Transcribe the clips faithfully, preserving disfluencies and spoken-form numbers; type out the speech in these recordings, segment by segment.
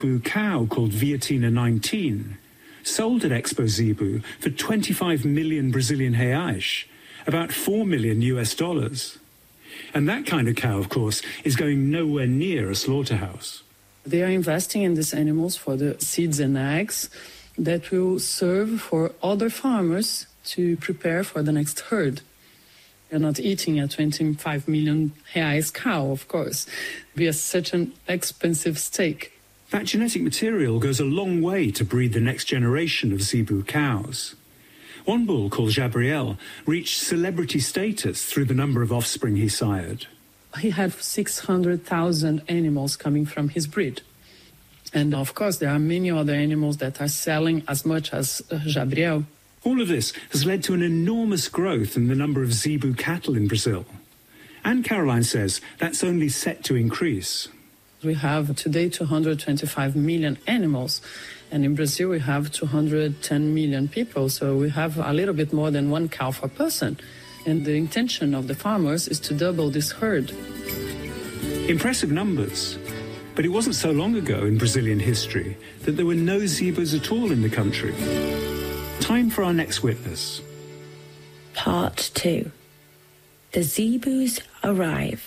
Zebu cow called Viatina nineteen, sold at Expo Zebu for twenty-five million Brazilian reais, about four million U S dollars. And that kind of cow, of course, is going nowhere near a slaughterhouse. They are investing in these animals for the seeds and eggs that will serve for other farmers to prepare for the next herd. You're not eating a twenty-five million reais cow, of course, via such an expensive steak. That genetic material goes a long way to breed the next generation of Zebu cows. One bull, called Jabriel, reached celebrity status through the number of offspring he sired. He had six hundred thousand animals coming from his breed. And of course, there are many other animals that are selling as much as uh, Jabriel. All of this has led to an enormous growth in the number of Zebu cattle in Brazil. And Caroline says that's only set to increase. We have today two hundred twenty-five million animals, and in Brazil we have two hundred ten million people, so we have a little bit more than one cow per person. And the intention of the farmers is to double this herd. Impressive numbers. But it wasn't so long ago in Brazilian history that there were no zebus at all in the country. Time for our next witness. Part two. The Zebus arrive.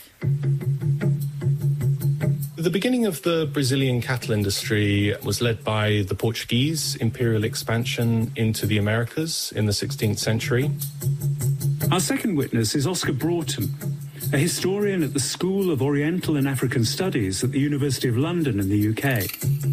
The beginning of the Brazilian cattle industry was led by the Portuguese imperial expansion into the Americas in the sixteenth century. Our second witness is Oscar Broughton, a historian at the School of Oriental and African Studies at the University of London in the U K.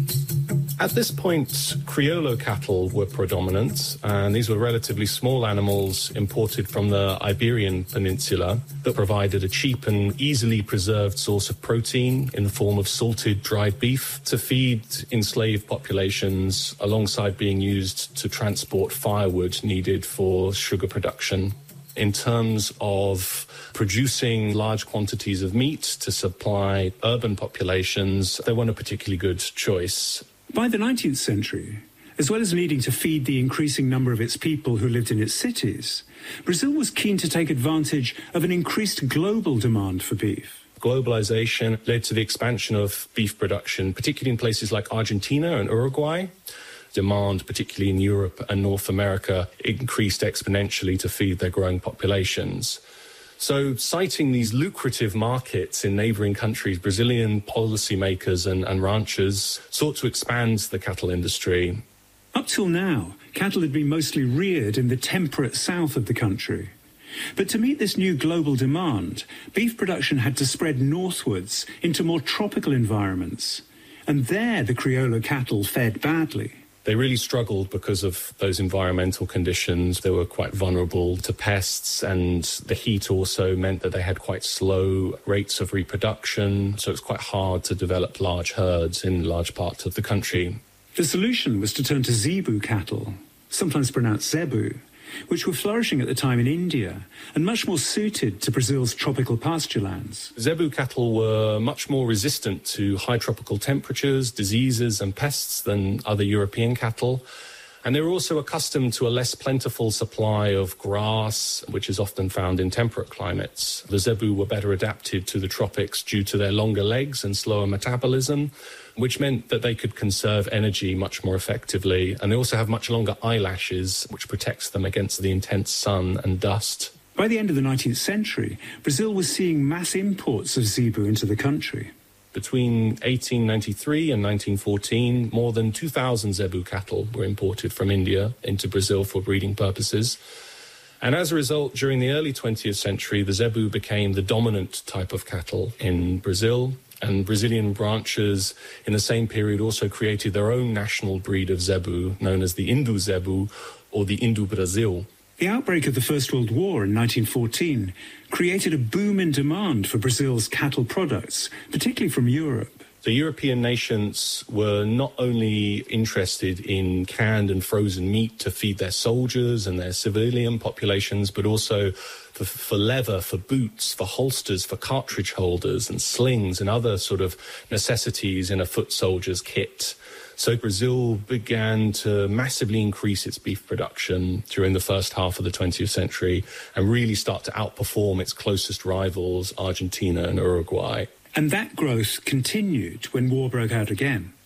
At this point, Criollo cattle were predominant, and these were relatively small animals imported from the Iberian Peninsula that provided a cheap and easily preserved source of protein in the form of salted dried beef to feed enslaved populations, alongside being used to transport firewood needed for sugar production. In terms of producing large quantities of meat to supply urban populations, they weren't a particularly good choice. By the nineteenth century, as well as needing to feed the increasing number of its people who lived in its cities, Brazil was keen to take advantage of an increased global demand for beef. Globalization led to the expansion of beef production, particularly in places like Argentina and Uruguay. Demand, particularly in Europe and North America, increased exponentially to feed their growing populations. So, citing these lucrative markets in neighboring countries, Brazilian policymakers and, and ranchers sought to expand the cattle industry. Up till now, cattle had been mostly reared in the temperate south of the country. But to meet this new global demand, beef production had to spread northwards into more tropical environments. And there the Criollo cattle fared badly. They really struggled because of those environmental conditions. They were quite vulnerable to pests, and the heat also meant that they had quite slow rates of reproduction. So it's quite hard to develop large herds in large parts of the country. The solution was to turn to Zebu cattle, sometimes pronounced Zebu, which were flourishing at the time in India and much more suited to Brazil's tropical pasturelands. Zebu cattle were much more resistant to high tropical temperatures, diseases and pests than other European cattle. And they were also accustomed to a less plentiful supply of grass, which is often found in temperate climates. The Zebu were better adapted to the tropics due to their longer legs and slower metabolism, which meant that they could conserve energy much more effectively. And they also have much longer eyelashes, which protects them against the intense sun and dust. By the end of the nineteenth century, Brazil was seeing mass imports of Zebu into the country. Between eighteen ninety-three and nineteen fourteen, more than two thousand Zebu cattle were imported from India into Brazil for breeding purposes. And as a result, during the early twentieth century, the Zebu became the dominant type of cattle in Brazil. And Brazilian ranchers in the same period also created their own national breed of Zebu, known as the Indo Zebu or the Indo Brasil. The outbreak of the First World War in nineteen fourteen created a boom in demand for Brazil's cattle products, particularly from Europe. The European nations were not only interested in canned and frozen meat to feed their soldiers and their civilian populations, but also for, for leather, for boots, for holsters, for cartridge holders and slings and other sort of necessities in a foot soldier's kit. So Brazil began to massively increase its beef production during the first half of the twentieth century and really start to outperform its closest rivals, Argentina and Uruguay. And that growth continued when war broke out again.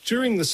During the